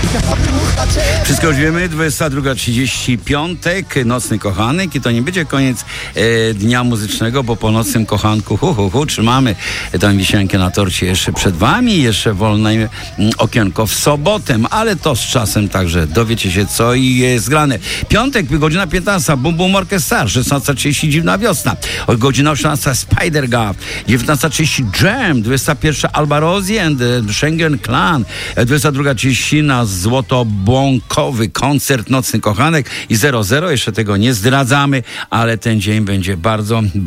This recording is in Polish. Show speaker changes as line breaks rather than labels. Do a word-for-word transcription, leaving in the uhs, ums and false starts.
Wszystko już wiemy, dwudziesta druga trzydzieści, piątek, nocny kochanek i to nie będzie koniec e, dnia muzycznego, bo po nocnym kochanku hu, hu, hu, trzymamy tę wisienkę na torcie jeszcze przed wami, jeszcze wolne mm, okienko w sobotę, ale to z czasem także dowiecie się, co jest grane. Piątek, godzina piętnasta, Bum Bum Orchestra, szesnasta trzydzieści, Dziwna Wiosna, godzina osiemnasta, Spider Gap, dziewiętnasta trzydzieści, Jam, dwudziesta pierwsza, Alba Rosie and the Schengen Clan, dwudziesta druga trzydzieści na Złotobłąkowy koncert Nocny Kochanek i zero zero, jeszcze tego nie zdradzamy, ale ten dzień będzie bardzo